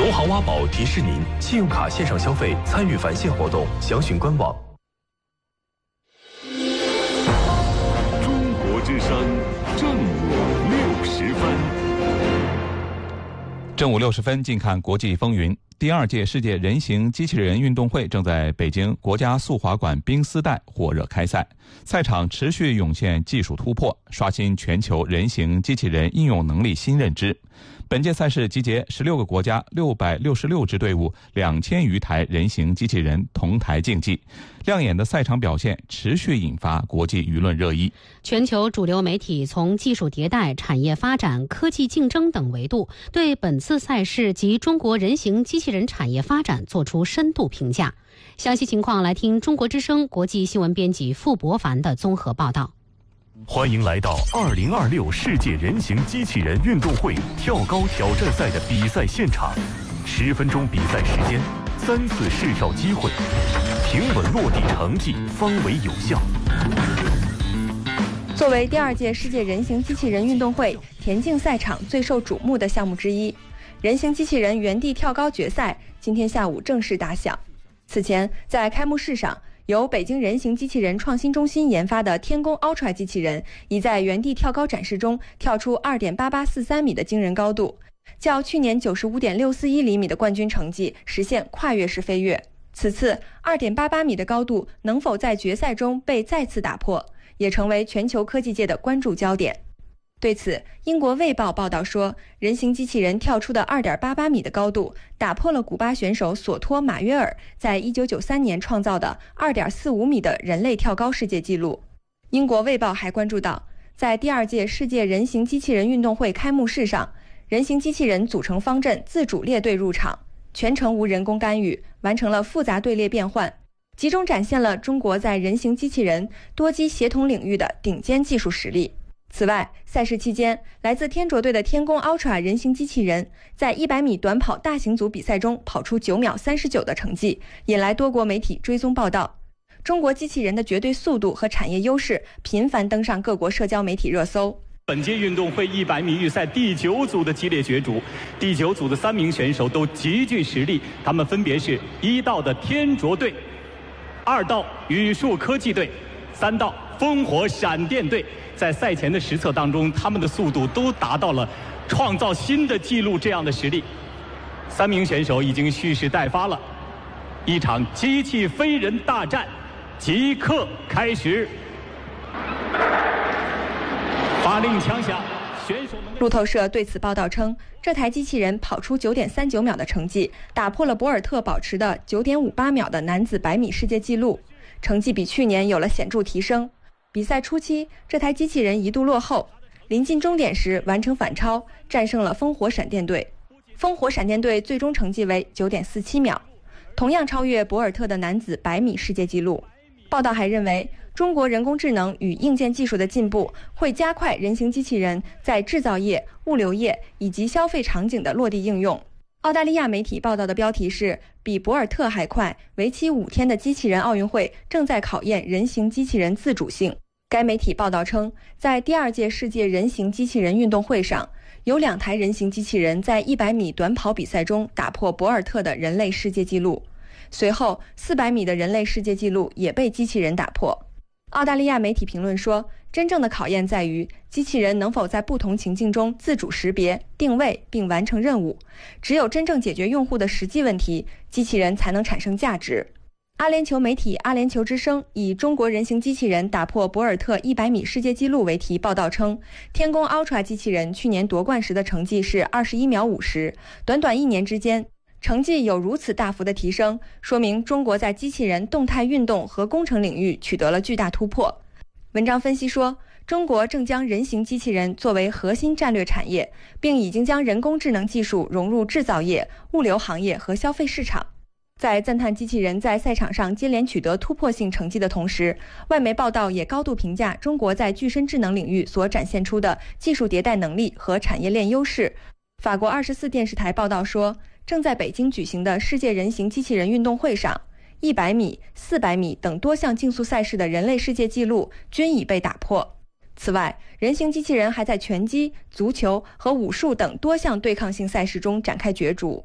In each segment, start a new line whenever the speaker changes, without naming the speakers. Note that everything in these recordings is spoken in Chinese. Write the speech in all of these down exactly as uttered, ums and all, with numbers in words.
农行挖宝提示您：信用卡线上消费参与返现活动，详询官网。
中国之声正午六十分。
正午六十分，近看国际风云。第二届世界人形机器人运动会正在北京国家速滑馆冰丝带火热开赛，赛场持续涌现技术突破，刷新全球人形机器人应用能力新认知。本届赛事集结十六个国家六百六十六支队伍，两千余台人形机器人同台竞技，亮眼的赛场表现持续引发国际舆论热议。
全球主流媒体从技术迭代、产业发展、科技竞争等维度，对本次赛事及中国人形机器人产业发展作出深度评价。详细情况来听中国之声国际新闻编辑傅博凡的综合报道。
欢迎来到二零二六世界人形机器人运动会跳高挑战赛的比赛现场，十分钟比赛时间，三次试跳机会，平稳落地成绩方为有效。
作为第二届世界人形机器人运动会田径赛场最受瞩目的项目之一，人形机器人原地跳高决赛今天下午正式打响。此前，在开幕式上，由北京人形机器人创新中心研发的天宫 Ultra 机器人已在原地跳高展示中跳出 二点八八四三米的惊人高度，较去年 九十五点六四一厘米的冠军成绩实现跨越式飞跃。此次 二点八八米的高度能否在决赛中被再次打破，也成为全球科技界的关注焦点。对此，英国《卫报》报道说，人形机器人跳出的 二点八八米的高度打破了古巴选手索托马约尔在一九九三年创造的 二点四五米的人类跳高世界纪录。英国《卫报》还关注到，在第二届世界人形机器人运动会开幕式上，人形机器人组成方阵自主列队入场，全程无人工干预，完成了复杂队列变换，集中展现了中国在人形机器人多机协同领域的顶尖技术实力。此外，赛事期间，来自天卓队的天宫 Ultra 人形机器人在一百米短跑大型组比赛中跑出九秒三十九的成绩，引来多国媒体追踪报道。中国机器人的绝对速度和产业优势频繁登上各国社交媒体热搜。
本届运动会一百米预赛第九组的激烈角逐，第九组的三名选手都极具实力，他们分别是一道的天卓队，二道宇树科技队，三道烽火闪电队。在赛前的实测当中，他们的速度都达到了创造新的纪录这样的实力。三名选手已经蓄势待发了，一场机器飞人大战即刻开始。发令枪响，选手们。
路透社对此报道称，这台机器人跑出 九点三九秒的成绩，打破了博尔特保持的 九点五八秒的男子百米世界纪录，成绩比去年有了显著提升。比赛初期，这台机器人一度落后，临近终点时完成反超，战胜了烽火闪电队。烽火闪电队最终成绩为 九点四七秒，同样超越博尔特的男子百米世界纪录。报道还认为，中国人工智能与硬件技术的进步会加快人形机器人在制造业、物流业以及消费场景的落地应用。澳大利亚媒体报道的标题是“比博尔特还快，为期五天的机器人奥运会正在考验人形机器人自主性”。该媒体报道称，在第二届世界人形机器人运动会上，有两台人形机器人在一百米短跑比赛中打破博尔特的人类世界纪录，随后四百米的人类世界纪录也被机器人打破。澳大利亚媒体评论说，真正的考验在于机器人能否在不同情境中自主识别、定位并完成任务。只有真正解决用户的实际问题，机器人才能产生价值。阿联酋媒体阿联酋之声以中国人形机器人打破博尔特一百米世界纪录为题报道称，天宫 Ultra 机器人去年夺冠时的成绩是二十一秒五十，短短一年之间成绩有如此大幅的提升，说明中国在机器人动态运动和工程领域取得了巨大突破。文章分析说，中国正将人形机器人作为核心战略产业，并已经将人工智能技术融入制造业、物流行业和消费市场。在赞叹机器人在赛场上接连取得突破性成绩的同时，外媒报道也高度评价中国在具身智能领域所展现出的技术迭代能力和产业链优势。法国二十四电视台报道说，正在北京举行的世界人形机器人运动会上，一百米、四百米等多项竞速赛事的人类世界纪录均已被打破。此外，人形机器人还在拳击、足球和武术等多项对抗性赛事中展开角逐。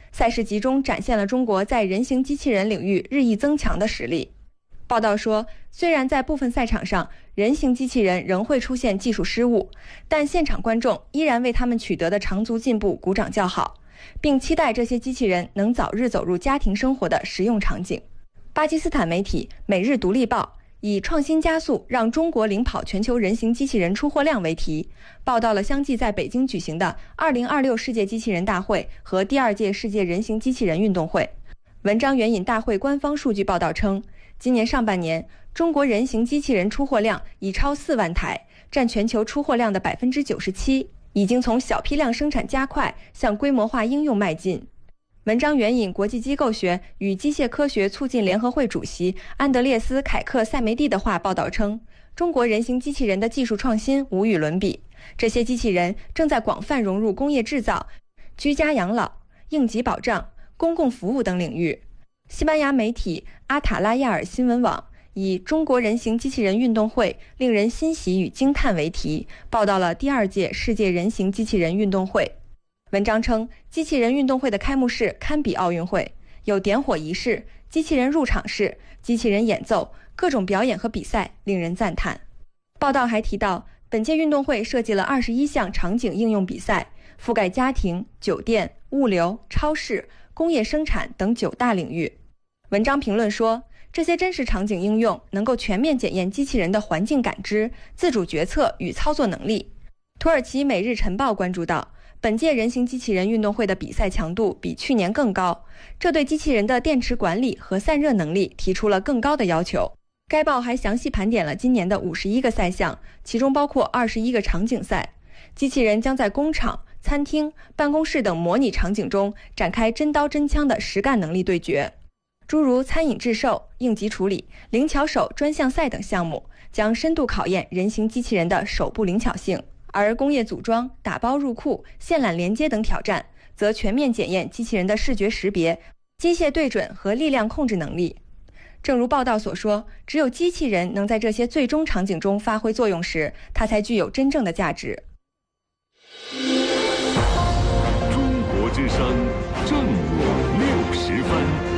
赛事集中展现了中国在人形机器人领域日益增强的实力。报道说，虽然在部分赛场上人形机器人仍会出现技术失误，但现场观众依然为他们取得的长足进步鼓掌叫好，并期待这些机器人能早日走入家庭生活的实用场景。巴基斯坦媒体《每日独立报》以创新加速让中国领跑全球人形机器人出货量为题，报道了相继在北京举行的二零二六世界机器人大会和第二届世界人形机器人运动会。文章援引大会官方数据报道称，今年上半年中国人形机器人出货量已超四万台，占全球出货量的 百分之九十七， 已经从小批量生产加快向规模化应用迈进。文章援引国际机构学与机械科学促进联合会主席安德烈斯·凯克塞梅蒂的话报道称，中国人形机器人的技术创新无与伦比，这些机器人正在广泛融入工业制造、居家养老、应急保障、公共服务等领域。西班牙媒体阿塔拉亚尔新闻网以中国人形机器人运动会令人欣喜与惊叹为题，报道了第二届世界人形机器人运动会。文章称，机器人运动会的开幕式堪比奥运会，有点火仪式、机器人入场式、机器人演奏，各种表演和比赛令人赞叹。报道还提到，本届运动会设计了二十一项场景应用比赛，覆盖家庭、酒店、物流、超市、工业生产等九大领域。文章评论说，这些真实场景应用能够全面检验机器人的环境感知、自主决策与操作能力。土耳其《每日晨报》关注到，本届人形机器人运动会的比赛强度比去年更高，这对机器人的电池管理和散热能力提出了更高的要求。该报还详细盘点了今年的五十一个赛项，其中包括二十一个场景赛。机器人将在工厂、餐厅、办公室等模拟场景中展开真刀真枪的实干能力对决。诸如餐饮制售、应急处理、灵巧手专项赛等项目将深度考验人形机器人的手部灵巧性，而工业组装、打包入库、线缆连接等挑战则全面检验机器人的视觉识别、机械对准和力量控制能力。正如报道所说，只有机器人能在这些最终场景中发挥作用时，它才具有真正的价值。
中国之声，正午六十分。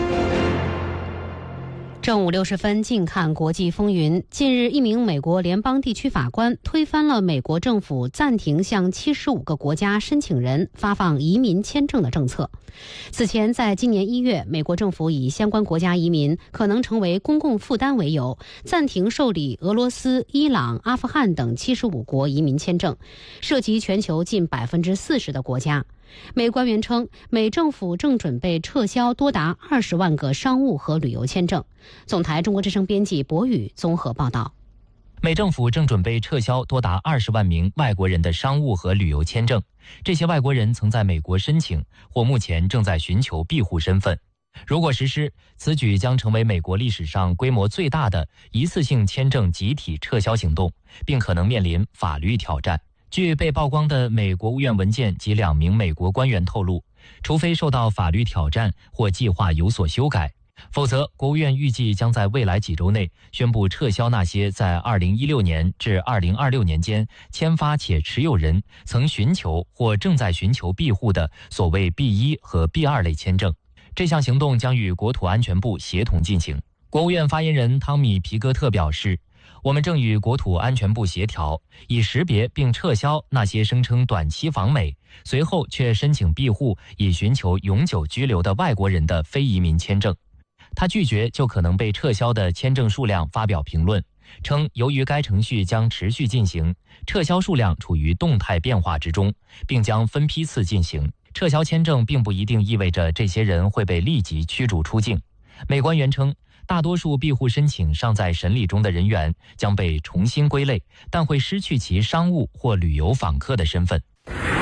正午六十分，近看国际风云。近日，一名美国联邦地区法官推翻了美国政府暂停向七十五个国家申请人发放移民签证的政策。此前，在今年一月，美国政府以相关国家移民可能成为公共负担为由，暂停受理俄罗斯、伊朗、阿富汗等七十五国移民签证，涉及全球近百分之四十的国家。美官员称，美政府正准备撤销多达二十万个商务和旅游签证。总台中国之声编辑博宇综合报道。
美政府正准备撤销多达二十万名外国人的商务和旅游签证，这些外国人曾在美国申请，或目前正在寻求庇护身份。如果实施，此举将成为美国历史上规模最大的一次性签证集体撤销行动，并可能面临法律挑战。据被曝光的美国务院文件及两名美国官员透露，除非受到法律挑战或计划有所修改，否则国务院预计将在未来几周内宣布撤销那些在二零一六年至二零二六年间签发且持有人曾寻求或正在寻求庇护的所谓 B 一 和 B 二 类签证。这项行动将与国土安全部协同进行。国务院发言人汤米·皮格特表示，我们正与国土安全部协调，以识别并撤销那些声称短期访美，随后却申请庇护以寻求永久居留的外国人的非移民签证。他拒绝就可能被撤销的签证数量发表评论，称由于该程序将持续进行，撤销数量处于动态变化之中，并将分批次进行。撤销签证并不一定意味着这些人会被立即驱逐出境。美官员称，大多数庇护申请尚在审理中的人员将被重新归类，但会失去其商务或旅游访客的身份。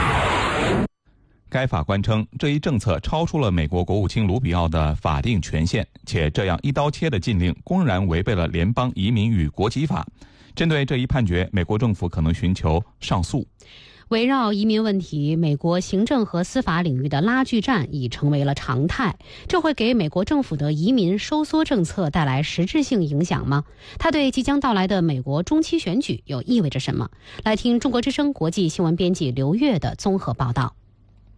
该法官称，这一政策超出了美国国务卿卢比奥的法定权限，且这样一刀切的禁令公然违背了联邦移民与国籍法。针对这一判决，美国政府可能寻求上诉。
围绕移民问题，美国行政和司法领域的拉锯战已成为了常态，这会给美国政府的移民收缩政策带来实质性影响吗？它对即将到来的美国中期选举又意味着什么？来听中国之声国际新闻编辑刘越的综合报道。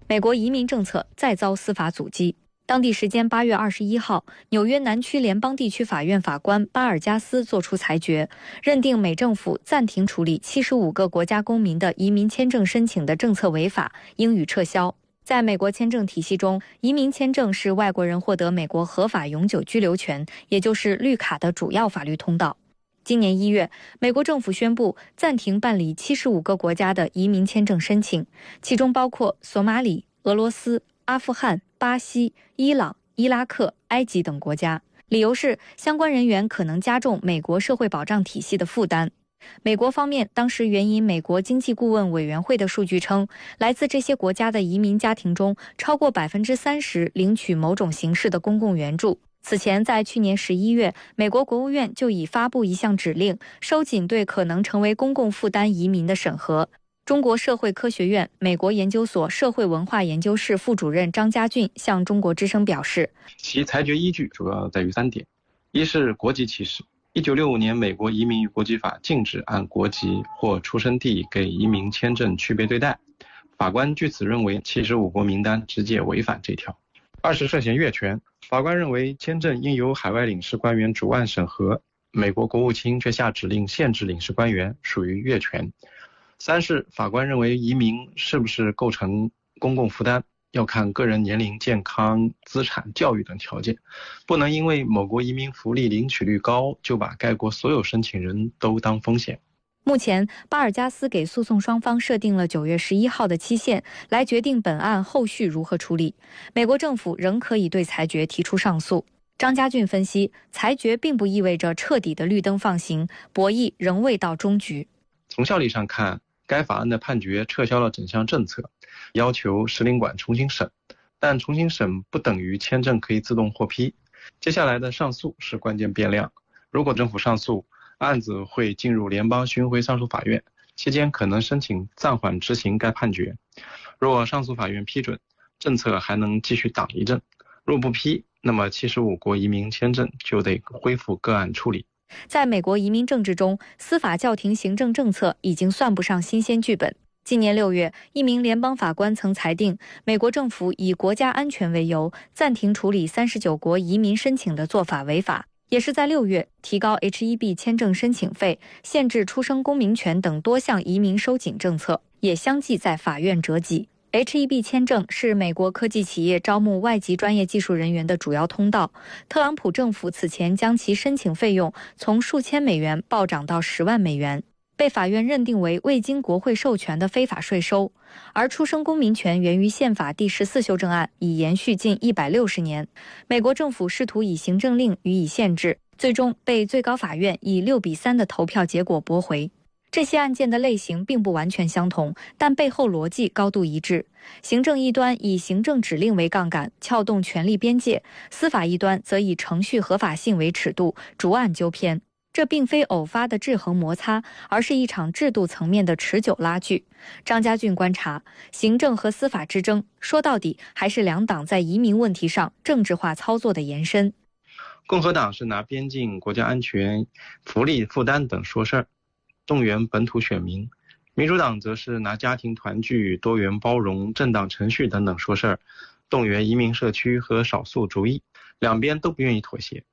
美国移民政策再遭司法阻击。当地时间八月二十一号，纽约南区联邦地区法院法官巴尔加斯作出裁决，认定美政府暂停处理七十五个国家公民的移民签证申请的政策违法，应予撤销。在美国签证体系中，移民签证是外国人获得美国合法永久居留权，也就是绿卡的主要法律通道。今年一月，美国政府宣布暂停办理七十五个国家的移民签证申请，其中包括索马里、俄罗斯、阿富汗、巴西、伊朗、伊拉克、埃及等国家，理由是相关人员可能加重美国社会保障体系的负担。美国方面当时援引美国经济顾问委员会的数据称，来自这些国家的移民家庭中，超过百分之三十领取某种形式的公共援助。此前，在去年十一月，美国国务院就已发布一项指令，收紧对可能成为公共负担移民的审核。中国社会科学院美国研究所社会文化研究室副主任张家俊向中国之声表示，
其裁决依据主要在于三点：一是国籍歧视。一九六五年美国移民与国籍法禁止按国籍或出生地给移民签证区别对待，法官据此认为七十五国名单直接违反这条。二是涉嫌越权，法官认为签证应由海外领事官员主案审核，美国国务卿却下指令限制领事官员，属于越权。三是法官认为移民是不是构成公共负担，要看个人年龄、健康、资产、教育等条件，不能因为某国移民福利领取率高，就把该国所有申请人都当风险。
目前，巴尔加斯给诉讼双方设定了九月十一号的期限，来决定本案后续如何处理。美国政府仍可以对裁决提出上诉。张家俊分析，裁决并不意味着彻底的绿灯放行，博弈仍未到终局。
从效力上看，该法案的判决撤销了整项政策，要求使领馆重新审，但重新审不等于签证可以自动获批。接下来的上诉是关键变量，如果政府上诉，案子会进入联邦巡回上诉法院，期间可能申请暂缓执行该判决。若上诉法院批准，政策还能继续挡一阵；若不批，那么七十五国移民签证就得恢复个案处理。
在美国移民政治中，司法叫停行政政策已经算不上新鲜剧本。今年六月，一名联邦法官曾裁定，美国政府以国家安全为由，暂停处理三十九国移民申请的做法违法。也是在六月，提高 H 一 B 签证申请费、限制出生公民权等多项移民收紧政策，也相继在法院折戟。H 一 B 签证是美国科技企业招募外籍专业技术人员的主要通道。特朗普政府此前将其申请费用从数千美元暴涨到十万美元，被法院认定为未经国会授权的非法税收。而出生公民权源于宪法第十四修正案，已延续近一百六十年。美国政府试图以行政令予以限制，最终被最高法院以六比三的投票结果驳回。这些案件的类型并不完全相同，但背后逻辑高度一致。行政一端以行政指令为杠杆，撬动权力边界；司法一端则以程序合法性为尺度，逐案纠偏。这并非偶发的制衡摩擦，而是一场制度层面的持久拉锯。张家俊观察，行政和司法之争，说到底还是两党在移民问题上政治化操作的延伸。
共和党是拿边境、国家安全、福利负担等说事儿，动员本土选民；民主党则是拿家庭团聚、多元包容、正当程序等等说事儿，动员移民社区和少数族裔。两边都不愿意妥协。